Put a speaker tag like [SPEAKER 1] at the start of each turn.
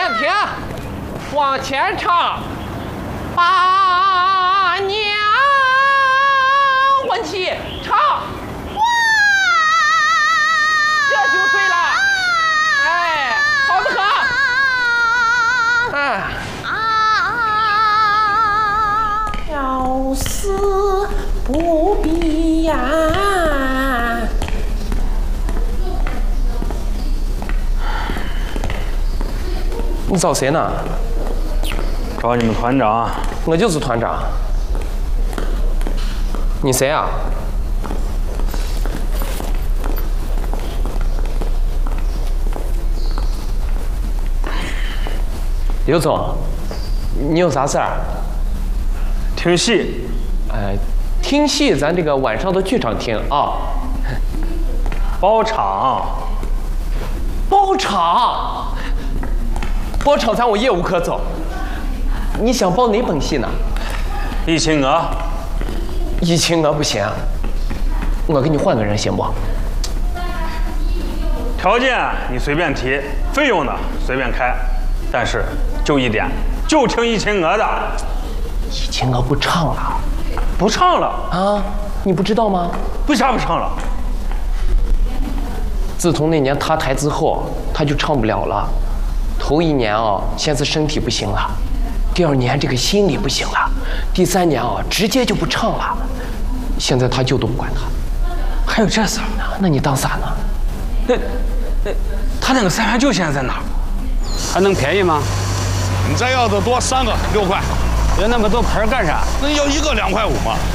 [SPEAKER 1] 停，往前唱。把娘问起，唱。哇，这就对了。哎，好得很。哎。要死不必呀。你找谁呢？
[SPEAKER 2] 找你们团长。
[SPEAKER 1] 我就是团长。你谁啊？刘总，你有啥事儿？
[SPEAKER 2] 听戏。
[SPEAKER 1] 听戏，咱这个晚上的剧场听啊。
[SPEAKER 2] 包场。
[SPEAKER 1] 包场。包场，咱有业务可走。你想包哪本戏呢？
[SPEAKER 2] 一青娥。
[SPEAKER 1] 一青娥不行，我给你换个人行不？
[SPEAKER 2] 条件你随便提，费用呢随便开，但是就一点，就听一青娥的。
[SPEAKER 1] 一青娥不唱了。
[SPEAKER 2] 不唱了
[SPEAKER 1] 啊？你不知道吗？
[SPEAKER 2] 为啥不唱了？
[SPEAKER 1] 自从那年塌台之后，他就唱不了了。头一年啊，先是身体不行了，第二年这个心理不行了，第三年啊，直接就不唱了。现在他舅都不管他。
[SPEAKER 2] 还有这事儿？
[SPEAKER 1] 那你当啥呢？
[SPEAKER 2] 他那个三元舅现在在哪儿？
[SPEAKER 3] 还能便宜吗？
[SPEAKER 4] 你再要的多，3个6块。
[SPEAKER 3] 要那么多盆干啥？
[SPEAKER 4] 那要1个2块5嘛。